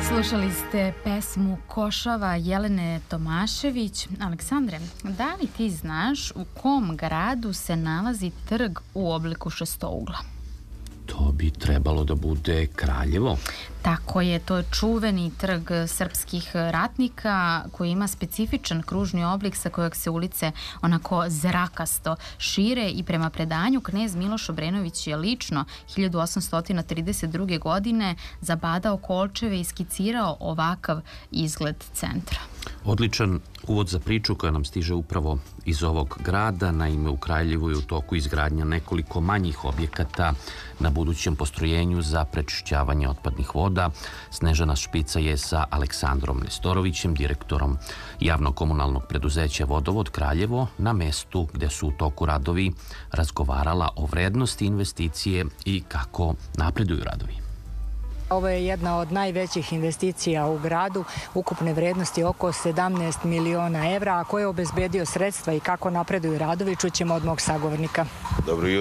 Slušali ste pesmu Košava Jelene Tomašević. Aleksandre, da li ti znaš u kom gradu se nalazi trg u obliku šestougla? To bi trebalo da bude Kraljevo. Tako je, to je čuveni trg srpskih ratnika koji ima specifičan kružni oblik sa kojeg se ulice onako zrakasto šire i prema predanju knez Miloš Obrenović je lično 1832. godine zabadao kolčeve i skicirao ovakav izgled centra. Odličan uvod za priču koja nam stiže upravo iz ovog grada. Naime, u Kraljevu je u toku izgradnja nekoliko manjih objekata na budućem postrojenju za prečišćavanje otpadnih voda. Snežana Špica je sa Aleksandrom Nestorovićem, direktorom javnog komunalnog preduzeća Vodovod Kraljevo, na mestu gde su u toku radovi razgovarala o vrednosti investicije i kako napreduju radovi. Ovo je jedna od najvećih investicija u gradu, ukupne vrednosti oko 17 miliona evra, a ko je obezbedio sredstva i kako napreduju radovi, čućemo od mog sagovornika. Dobro jutro.